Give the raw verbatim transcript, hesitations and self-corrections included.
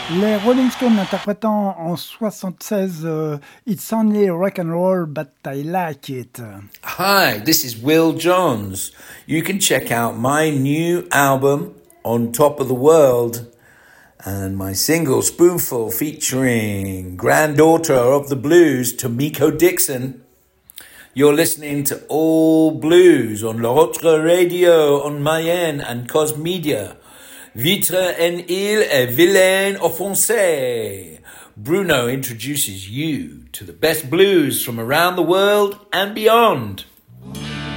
Les Rolling Stones interprétant en soixante-seize euh, It's Only Rock and Roll But I Like It. Hi, this is Will Johns. You can check out my new album, On Top of the World, and my single Spoonful featuring granddaughter of the blues, Tomiko Dixon. You're listening to All Blues on La Rotre Radio, on Mayenne and Cosmedia. Vitre en Ile et Vilaine Offensée. Bruno introduces you to the best blues from around the world and beyond.